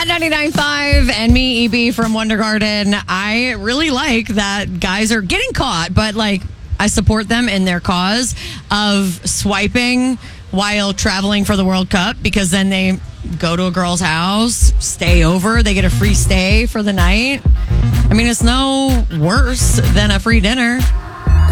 Hot 99.5 and me, EB from Wonder Garden. I really like that guys are getting caught, but I support them in their cause of swiping while traveling for the World Cup, because then they go to a girl's house, stay over, they get a free stay for the night. I mean, it's no worse than a free dinner.